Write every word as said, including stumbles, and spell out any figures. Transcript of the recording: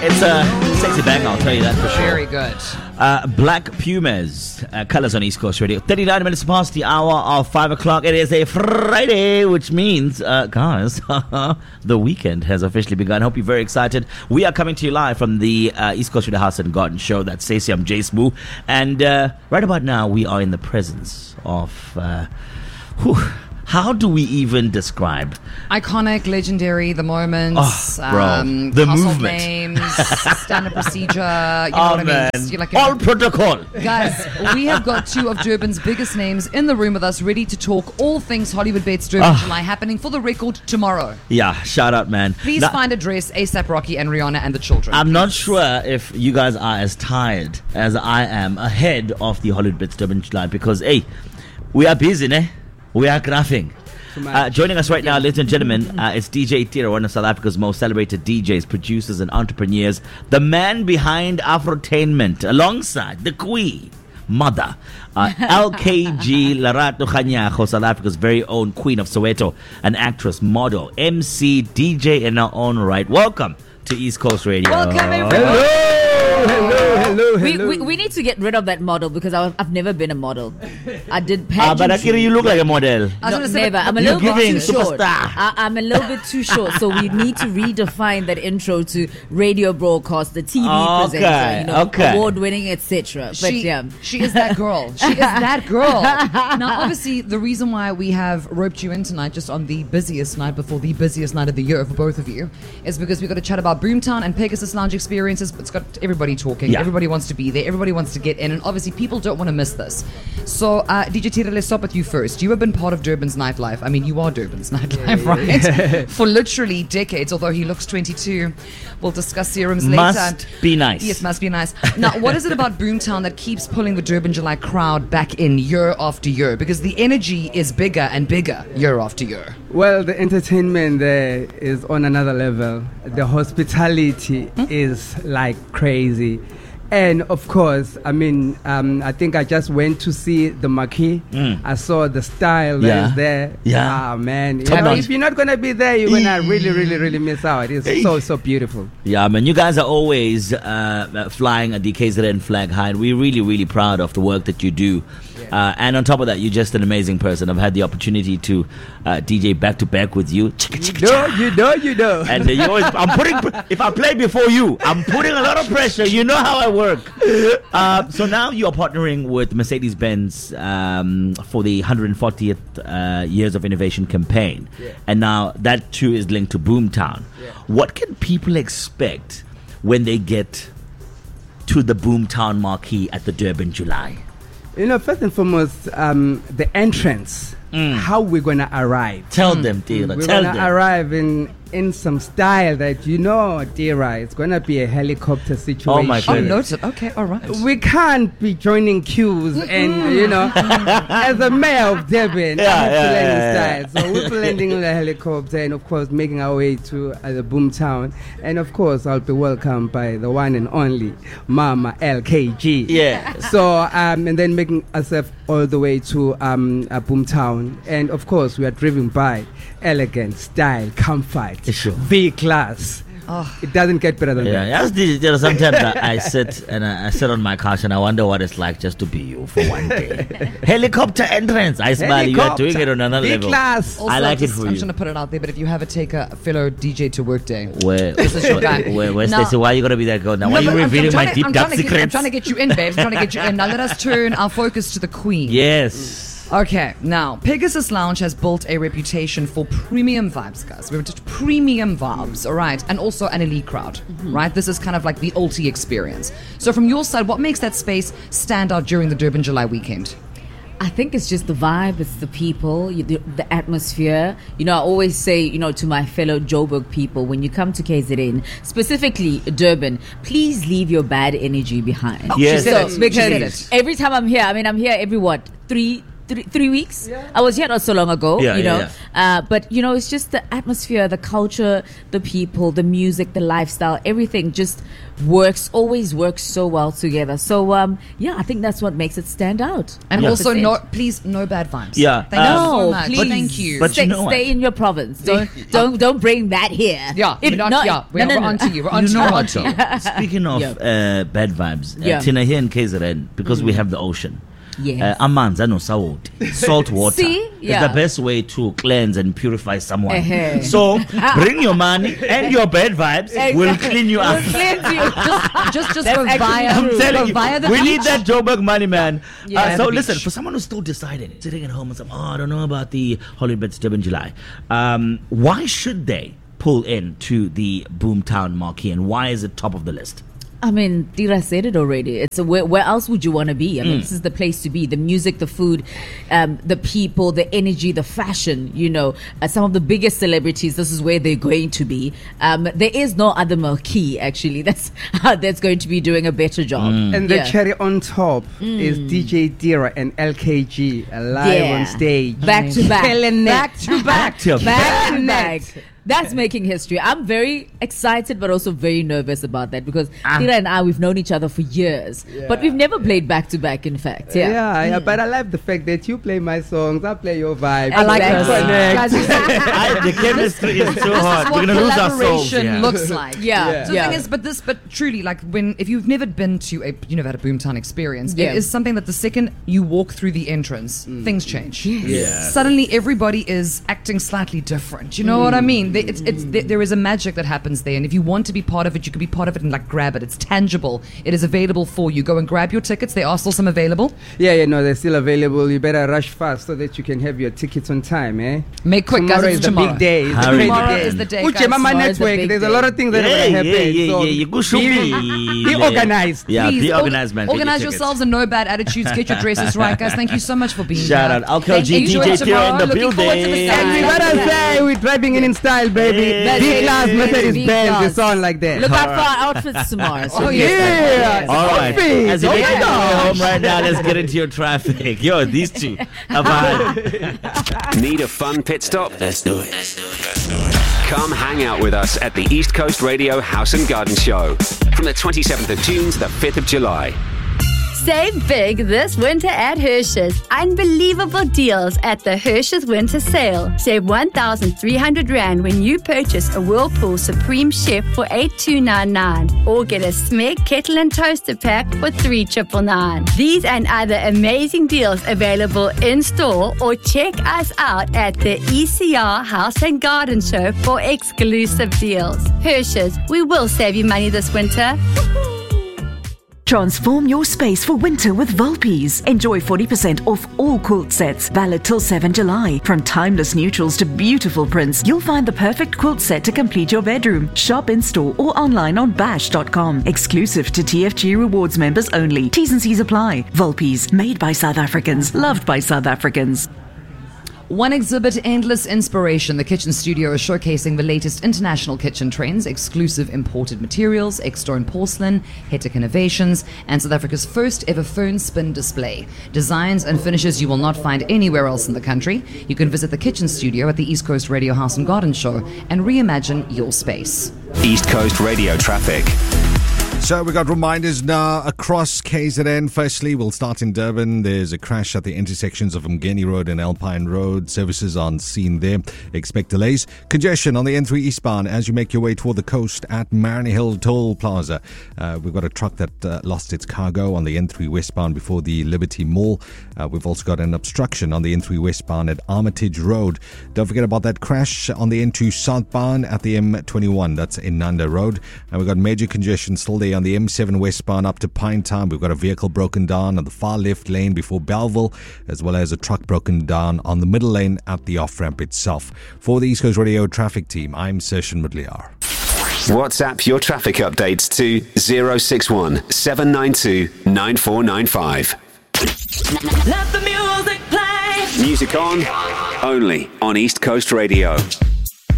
It's a sexy bang, I'll tell you that for sure. Very good. Uh, Black Pumas, uh, Colors on East Coast Radio. thirty-nine minutes past the hour of five o'clock. It is a Friday, which means, uh, guys, the weekend has officially begun. Hope you're very excited. We are coming to you live from the uh, East Coast Radio House and Garden Show. That's Stacey, I'm Jace Moo. And uh, right about now, we are in the presence of... Uh, whew, how do we even describe? Iconic, legendary, the moments, oh, bro. um, the household movement, names, standard procedure. You know oh, what I man. mean? You're like, all protocol. Guys, we have got two of Durban's biggest names in the room with us, ready to talk all things Hollywood Bets Durban oh. July, happening for the record tomorrow. Yeah, shout out, man. Please now, find a dress, ASAP Rocky and Rihanna and the children. I'm please. not sure if you guys are as tired as I am ahead of the Hollywood Bets Durban July because, hey, we are busy, ne? We are graphing. Uh, joining us right now, ladies and gentlemen, uh, it's D J Tira, one of South Africa's most celebrated D Js, producers, and entrepreneurs. The man behind Afrotainment, alongside the Queen, Mother, uh, L K G Lerato Kganyago, South Africa's very own Queen of Soweto, an actress, model, M C, D J in her own right. Welcome to East Coast Radio. Welcome, everyone. Hello, hello, hello, hello. We, we, we need to get rid of that model because I've, I've never been a model. I did Ah, uh, but pageantry. Akira, you look like a model. I was No, gonna say, never. I'm a You're little bit giving too short. superstar. I, I'm a little bit too short, so we need to redefine that intro to radio broadcast, the T V Okay, presenter, you know, okay. award-winning, et cetera. But She, yeah, she is that girl. She is that girl. Now, obviously, the reason why we have roped you in tonight, just on the busiest night before the busiest night of the year for both of you, is because we've got to chat about Boomtown and Pegasus Lounge experiences. It's got everybody talking. Yeah. Everybody wants to be there. Everybody wants to get in. And obviously, people don't want to miss this. So, uh, D J Tira, let's stop with you first. You have been part of Durban's nightlife. I mean, you are Durban's nightlife, right? For literally decades, although he looks twenty-two. We'll discuss serums later. Must be nice. Yes, must be nice. Now, what is it about Boomtown that keeps pulling the Durban July crowd back in year after year? Because the energy is bigger and bigger year after year. Well, the entertainment there is on another level. The hospitality Hmm? is like crazy. And of course, I mean, um, I think I just went to see the Marquee. Mm. I saw the style that Yeah. is there. Yeah. Ah, man. You Top know, notch. if you're not going to be there, you're going to really, really, really miss out. It's so, so beautiful. Yeah, man, you guys are always uh, flying a D K Z N flag high. And we're really, really proud of the work that you do. Uh, and on top of that, you're just an amazing person. I've had the opportunity to uh, D J back to back with you. You know, you know, you know. And uh, you always, I'm putting, if I play before you, I'm putting a lot of pressure. You know how I work. Uh, so now you are partnering with Mercedes-Benz um, for the one hundred fortieth uh, Years of Innovation campaign. Yeah. And now that too is linked to Boomtown. Yeah. What can people expect when they get to the Boomtown Marquee at the Durban July? You know, first and foremost, um, the entrance, Mm. how we're going to arrive. Tell them, Tira. We're Tell going to them. arrive in, in some style that, you know, Tira, it's going to be a helicopter situation. Oh, my Oh, goodness. noted. Okay, all right. We can't be joining queues and, you know, as a mayor of Durban, Yeah, I have yeah, to learn yeah, the yeah. style. So we're blending in the helicopter and, of course, making our way to uh, the Boomtown. And, of course, I'll be welcomed by the one and only Mama L K G. Yeah. So, um, and then making ourselves all the way to um, uh, Boomtown. And, of course, we are driven by elegant, style, comfort, Sure. V-class. Oh. It doesn't get better than Yeah, that. yes, the- there are sometimes I, I sit and I, I sit on my couch and I wonder what it's like just to be you for one day. Helicopter entrance. I smile. You are doing it on another level. V-class. Also, I like it just, for I'm you. trying to put it out there, but if you ever take a fellow D J to work day, Where, This is your guy. where, where Now- Stacey, why are you gonna be that girl now? Why No, are but you I'm- revealing I'm my trying to- deep I'm dark trying to get- I'm secrets? trying to get you in, babes. I'm trying to get you in. Now let us turn our focus to the Queen. Yes. Okay, now Pegasus Lounge has built a reputation for premium vibes, guys. We're just premium vibes, all right, and also an elite crowd, right? This is kind of like the ulti experience. So, from your side, what makes that space stand out during the Durban July weekend? I think it's just the vibe, it's the people, you, the, the atmosphere. You know, I always say, you know, to my fellow Joburg people, when you come to K Z N, specifically Durban, please leave your bad energy behind. Yes. She said it. So, She because said it. every time I'm here, I mean, I'm here every what, three three, three weeks. Yeah. I was here not so long ago, Yeah, you yeah, know. yeah. Uh, but, you know, it's just the atmosphere, the culture, the people, the music, the lifestyle, everything just works, always works so well together. So, um, yeah, I think that's what makes it stand out. And Yeah. also, one hundred percent. no, please, no bad vibes. Yeah, Thank um, you so No, much. please. Thank you. But Stay, you know what? stay in your province. Don't don't don't bring that here. yeah, If we're not, not- yeah, we're, no, no, we're no. on to you. We're on You to know you. what, though? Speaking of Yeah. uh, bad vibes, uh, Yeah. Tina, here in K Z N, because we have the ocean, Yes. uh, amanzi anosawoti, salt water See? is Yeah. the best way to cleanse and purify someone. Uh-huh. So bring your money and your bad vibes. We'll Exactly. clean you up. We'll cleanse you. Just, just That's go actually via, I'm true. telling go you, via the we beach. need that Joburg money, man. Yeah. Uh, so The listen, beach. for someone who's still deciding, sitting at home and saying, "Oh, I don't know about the Hollywood Durban July," um, why should they pull in to the Boomtown marquee, and why is it top of the list? I mean, Tira said it already. It's a, where, where else would you want to be? I Mm. mean, this is the place to be. The music, the food, um, the people, the energy, the fashion. You know, uh, some of the biggest celebrities. This is where they're going to be. Um, there is no other marquee actually. That's that's going to be doing a better job. Mm. And the Yeah. cherry on top is D J Dira and L K G live Yeah. on stage. Back to back, Killing it. back to back, Back to back to back. back. That's making history. I'm very excited, but also very nervous about that because Ah. Tira and I, we've known each other for years, but we've never played back to back. In fact, yeah. Yeah, yeah, but I like the fact that you play my songs, I play your vibe. I like Connect. that. Guys, this, I, the chemistry is so this hard. is We're what gonna lose our souls. collaboration Yeah. looks like. Yeah, Yeah. So the yeah. thing is, but this, but truly, like when if you've never been to a, you know, had a Boomtown experience, Yeah. it is something that the second you walk through the entrance, things change. Yeah. Suddenly, everybody is acting slightly different. You know what I mean? They, it's, it's, there- there is a magic that happens there, and if you want to be part of it, you can be part of it and like grab it. It's tangible. It is available for you. Go and grab your tickets. There are still some available. Yeah, yeah, no, they're still available. You better rush fast so that you can have your tickets on time, eh? Make quick, tomorrow guys. is It's the tomorrow. big day. It's the Hurry. crazy Tomorrow day. is the day, Uche, guys. Mama Tomorrow is the Network, big there's a day. lot of things that Yeah, are going yeah, to happen. yeah, so yeah, yeah. Go show be, me. be organized. Yeah, Please, be or- organized, man. Get your Organize tickets. yourselves and no bad attitudes. Get your dresses right, guys. Thank you so much for being Shout here. out. Alcohol Thank G, you. D J Enjoy Tira tomorrow. in the Looking forward to the building. And we sun. gotta say, we're driving in in style, baby. Yeah. D-Class Yeah. Mercedes Big Benz, class. it's on like that. Look out for our outfits tomorrow. So Oh, yes. yeah. All right. Outfit. As you Oh, make your yeah. way home right now, let's get into your traffic. Yo, these two. Bye. Need a fun pit stop? Let's do it. Come hang out with us at the East Coast Radio House and Garden Show from the twenty-seventh of June to the fifth of July. Save big this winter at Hershey's. Unbelievable deals at the Hershey's Winter Sale. Save one thousand three hundred rand when you purchase a Whirlpool Supreme Chef for eight thousand two hundred ninety-nine or get a Smeg Kettle and Toaster Pack for three thousand nine hundred ninety-nine. These and other amazing deals available in store or check us out at the E C R House and Garden Show for exclusive deals. Hershey's, we will save you money this winter. Transform your space for winter with Volpes. Enjoy forty percent off all quilt sets, valid till seventh of July. From timeless neutrals to beautiful prints, you'll find the perfect quilt set to complete your bedroom. Shop in store or online on bash dot com. Exclusive to T F G Rewards members only. T's and C's apply. Volpes, made by South Africans, loved by South Africans. One exhibit, Endless Inspiration. The Kitchen Studio is showcasing the latest international kitchen trends, exclusive imported materials, Extone porcelain, Hetic innovations, and South Africa's first ever phone spin display. Designs and finishes you will not find anywhere else in the country. You can visit the Kitchen Studio at the East Coast Radio House and Garden Show and reimagine your space. East Coast Radio traffic. So we got reminders now across K Z N. Firstly, we'll start in Durban. There's a crash at the intersections of Mgeni Road and Alpine Road. Services on scene there. Expect delays. Congestion on the N three eastbound as you make your way toward the coast at Mariner Hill Toll Plaza. Uh, we've got a truck that uh, lost its cargo on the N three westbound before the Liberty Mall. Uh, we've also got an obstruction on the N three westbound at Armitage Road. Don't forget about that crash on the N two southbound at the M twenty-one. That's in Nanda Road. And we've got major congestion still there on the M seven westbound up to Pinetown. We've got a vehicle broken down on the far left lane before Belleville, as well as a truck broken down on the middle lane at the off-ramp itself. For the East Coast Radio traffic team, I'm Sershan Mudliar. WhatsApp your traffic updates to zero six one seven nine two nine four nine five. Let the music play. Music on, only on East Coast Radio.